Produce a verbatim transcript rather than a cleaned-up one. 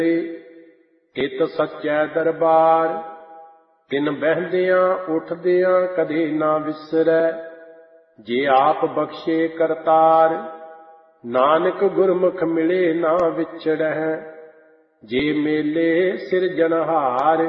ਇਤ ਸੱਚੈ ਦਰਬਾਰ। ਤਿਨ ਬਹਿੰਦਿਆਂ ਉੱਠਦਿਆਂ ਕਦੇ ਨਾ ਵਿਸਰੈ, ਜੇ ਆਪ ਬਖਸ਼ੇ ਕਰਤਾਰ। ਨਾਨਕ ਗੁਰਮੁਖ ਮਿਲੇ ਨਾ ਵਿਛੜਹਿ, ਜੇ ਮੇਲੇ ਸਿਰਜਣਹਾਰ।